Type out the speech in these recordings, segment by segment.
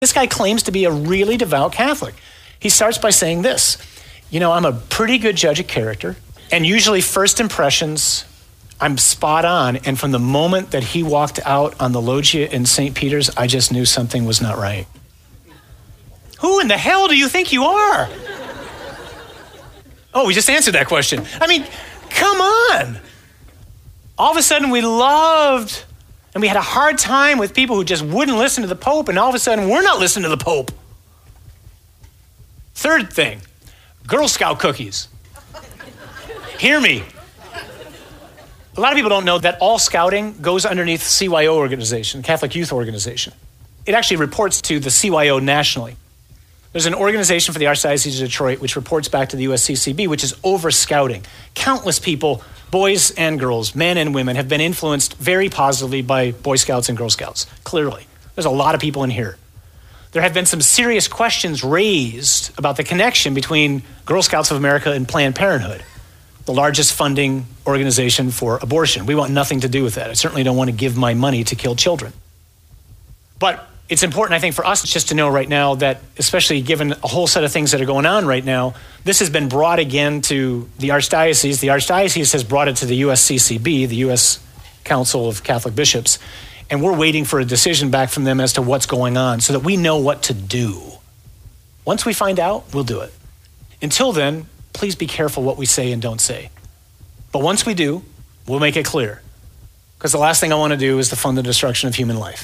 This guy claims to be a really devout Catholic. He starts by saying this, I'm a pretty good judge of character, and usually first impressions, I'm spot on. And from the moment that he walked out on the loggia in St. Peter's, I just knew something was not right. Who in the hell do you think you are? Oh, we just answered that question. Come on. All of a sudden we loved, and we had a hard time with people who just wouldn't listen to the Pope, and all of a sudden we're not listening to the Pope. Third thing, Girl Scout cookies. Hear me. A lot of people don't know that all scouting goes underneath CYO organization, Catholic Youth Organization. It actually reports to the CYO nationally. There's an organization for the Archdiocese of Detroit which reports back to the USCCB, which is over scouting. Countless people, boys and girls, men and women, have been influenced very positively by Boy Scouts and Girl Scouts, clearly. There's a lot of people in here. There have been some serious questions raised about the connection between Girl Scouts of America and Planned Parenthood, the largest funding organization for abortion. We want nothing to do with that. I certainly don't want to give my money to kill children. But it's important, I think, for us just to know right now that, especially given a whole set of things that are going on right now, this has been brought again to the Archdiocese. The Archdiocese has brought it to the USCCB, the U.S. Council of Catholic Bishops, and we're waiting for a decision back from them as to what's going on so that we know what to do. Once we find out, we'll do it. Until then, please be careful what we say and don't say. But once we do, we'll make it clear. Because the last thing I want to do is to fund the destruction of human life.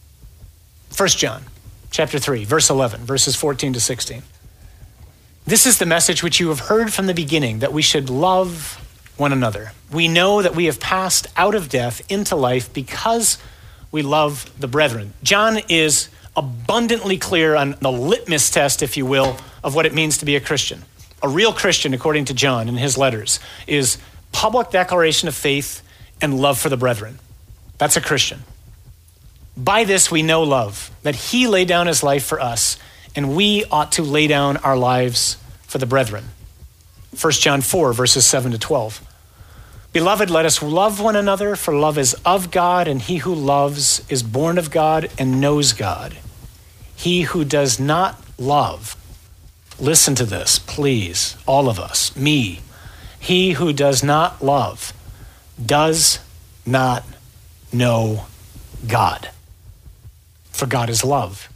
1 John chapter 3, verse 11, verses 14 to 16. This is the message which you have heard from the beginning, that we should love one another. We know that we have passed out of death into life because we love the brethren. John is abundantly clear on the litmus test, if you will, of what it means to be a Christian. A real Christian, according to John in his letters, is public declaration of faith and love for the brethren. That's a Christian. By this we know love, that he laid down his life for us, and we ought to lay down our lives for the brethren. 1 John 4, verses 7 to 12. Beloved, let us love one another, for love is of God, and he who loves is born of God and knows God. He who does not love, listen to this, please, all of us, me. He who does not love does not know God. For God is love.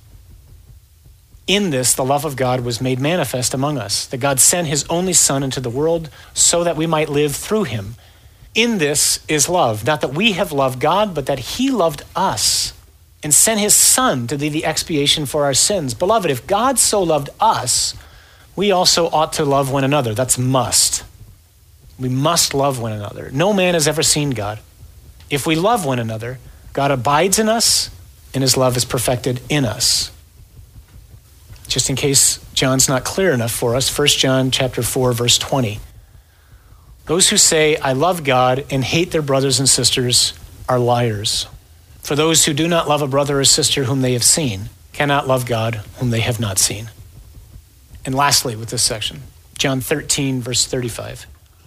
In this, the love of God was made manifest among us, that God sent his only Son into the world so that we might live through him. In this is love, not that we have loved God, but that he loved us and sent his Son to be the expiation for our sins. Beloved, if God so loved us, we also ought to love one another. That's must. We must love one another. No man has ever seen God. If we love one another, God abides in us, and his love is perfected in us. Just in case John's not clear enough for us, 1 John chapter 4, verse 20. Those who say, I love God and hate their brothers and sisters are liars. For those who do not love a brother or sister whom they have seen cannot love God whom they have not seen. And lastly, with this section, John 13, verse 35.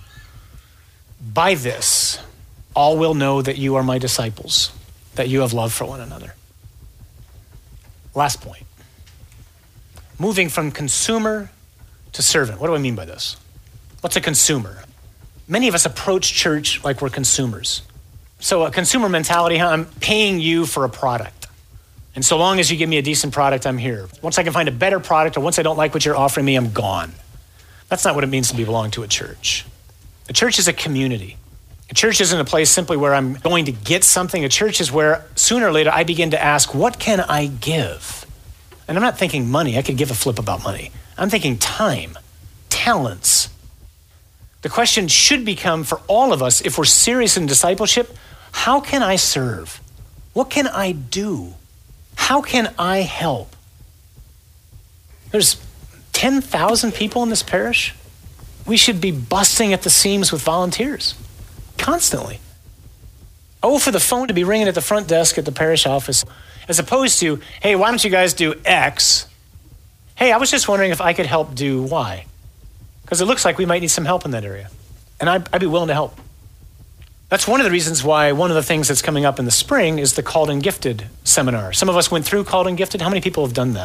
By this, all will know that you are my disciples, that you have love for one another. Last point. Moving from consumer to servant. What do I mean by this? What's a consumer? Many of us approach church like we're consumers. So a consumer mentality, I'm paying you for a product. And so long as you give me a decent product, I'm here. Once I can find a better product, or once I don't like what you're offering me, I'm gone. That's not what it means to belong to a church. A church is a community. A church isn't a place simply where I'm going to get something. A church is where sooner or later I begin to ask, what can I give? And I'm not thinking money. I could give a flip about money. I'm thinking time, talents. The question should become for all of us, if we're serious in discipleship, how can I serve? What can I do? How can I help? There's 10,000 people in this parish. We should be busting at the seams with volunteers constantly. Oh, for the phone to be ringing at the front desk at the parish office, as opposed to, hey, why don't you guys do X? Hey, I was just wondering if I could help do Y. Because it looks like we might need some help in that area. And I'd be willing to help. That's one of the reasons why one of the things that's coming up in the spring is the Called and Gifted seminar. Some of us went through Called and Gifted. How many people have done that?